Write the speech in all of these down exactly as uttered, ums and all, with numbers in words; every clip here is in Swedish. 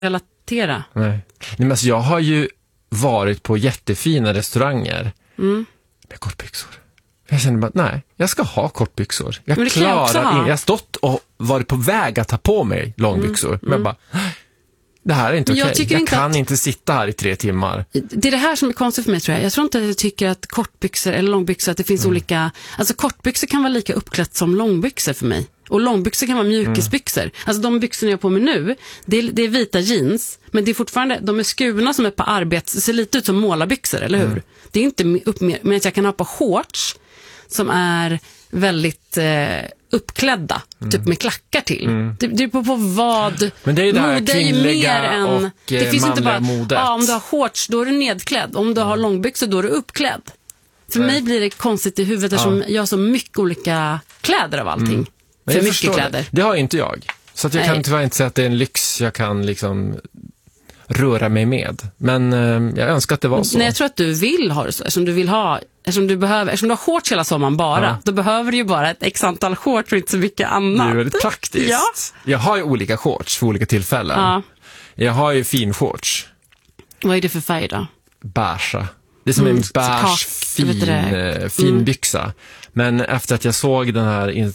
relatera. Nej. Nej, men alltså, jag har ju varit på jättefina restauranger Mm. med kortbyxor. Jag känner bara, nej, jag ska ha kortbyxor. Jag Men det kan jag också klarar ha. in. Jag har stått och varit på väg att ta på mig långbyxor. Mm. Men jag bara, det här är inte okej. Okay. Jag, jag kan att... inte sitta här i tre timmar. Det är det här som är konstigt för mig, tror jag. Jag tror inte att jag tycker att kortbyxor eller långbyxor, att det finns mm. olika... Alltså kortbyxor kan vara lika uppklätt som långbyxor för mig. Och långbyxor kan vara mjukisbyxor. Mm. Alltså de byxorna jag har på mig nu, det är, det är vita jeans. Men det är fortfarande, de är skurna som är på arbets... Det ser lite ut som målarbyxor, eller hur? Mm. Det är inte upp med, men jag kan ha på shorts som är väldigt eh, uppklädda, mm. typ med klackar till. Mm. Det, det är på, på vad... Men det är ju det här mode kvinnliga är än, och det finns inte bara, modet. Ja, om du har shorts, då är du nedklädd. Om du har långbyxor, då är du uppklädd. För Nej. mig blir det konstigt i huvudet eftersom ja. jag har så mycket olika kläder av allting. Mm. För mycket kläder. Det. det har inte jag. Så att jag Nej. kan tyvärr inte säga att det är en lyx jag kan liksom... röra mig med. Men eh, jag önskar att det var så. Nej, jag tror att du vill ha det så. Eftersom du vill ha, eftersom du behöver, eftersom du har shorts hela sommaren bara, ja. då behöver du ju bara ett x antal shorts och inte så mycket annat. Det är väldigt praktiskt. Ja. Jag har ju olika shorts för olika tillfällen. Ja. Jag har ju fin shorts. Vad är det för färg då? Beiga. Det är som mm, en beige fin, mm. fin byxa. Men efter att jag såg den här in,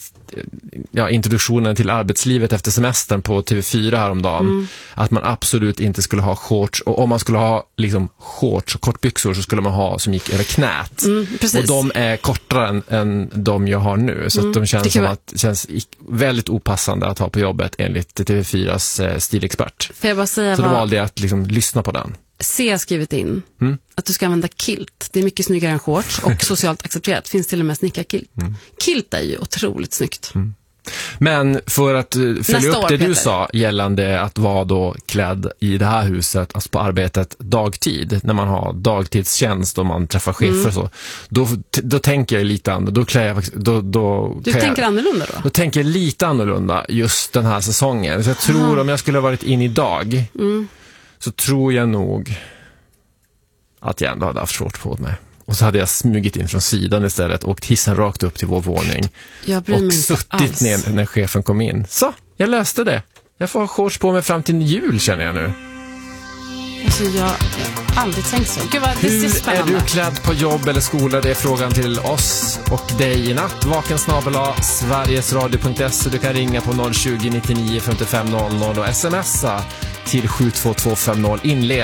ja, introduktionen till arbetslivet efter semestern på T V fyra häromdagen, mm. att man absolut inte skulle ha shorts, och om man skulle ha liksom shorts och kortbyxor så skulle man ha som gick över knät. Mm, och de är kortare än, än de jag har nu, så mm. att de känns som att känns väldigt opassande att ha på jobbet enligt T V fyras eh, stilexpert. Får jag bara säga så vad... då valde jag att liksom lyssna på den. C har skrivit in mm. att du ska använda kilt. Det är mycket snyggare än shorts och socialt accepterat. Finns till och med snickarkilt. Mm. Kilt är ju otroligt snyggt. Mm. Men för att följa Nästa upp år, det Peter. du sa gällande att vara då klädd i det här huset, alltså på arbetet dagtid, när man har dagtidstjänst och man träffar chefer mm. och så, då, då tänker jag lite annorlunda. Då klär jag, då, då du tänker jag, annorlunda då? Då tänker jag lite annorlunda just den här säsongen. Så jag tror Aha. om jag skulle ha varit in idag mm. så tror jag nog att jag ändå hade haft shorts på mig. Och så hade jag smugit in från sidan istället och åkt hissen rakt upp till vår våning. Jag bryr mig och suttit alls. ner när chefen kom in. Så, jag löste det. Jag får ha shorts på mig fram till jul, känner jag nu. Alltså, jag har aldrig tänkt så. Gud, vad, Hur det är spännande. är du klädd på jobb eller skola? Det är frågan till oss och dig i natt. Vaken snabel-a sverigesradio punkt se. Du kan ringa på noll tjugo, nittionio, femtiofem noll noll och smsa till sju två två fem noll. Inled